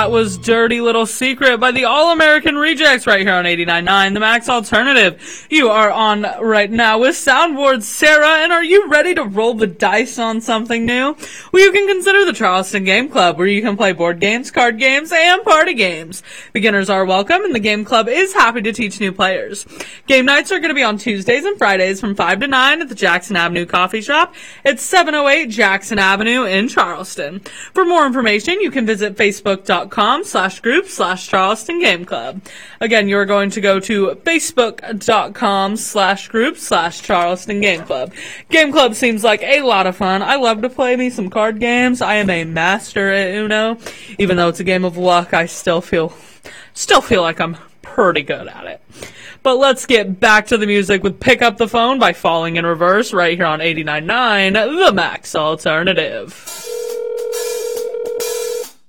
That was Dirty Little Secret by the All-American Rejects right here on 89.9, the Max Alternative. You are on right now with Soundboard Sarah, and are you ready to roll the dice on something new? Well, you can consider the Charleston Game Club, where you can play board games, card games, and party games. Beginners are welcome, and the Game Club is happy to teach new players. Game nights are going to be on Tuesdays and Fridays from 5 to 9 at the Jackson Avenue Coffee Shop. It's 708 Jackson Avenue in Charleston. For more information, you can visit facebook.com/group/Charleston Game Club. Again, you're going to go to facebook.com/group/Charleston Game Club. Game Club seems like a lot of fun. I love to play me some card games. I am a master at Uno. Even though it's a game of luck, I still feel like I'm pretty good at it. But let's get back to the music with Pick Up the Phone by Falling in Reverse right here on 89.9, the Max Alternative.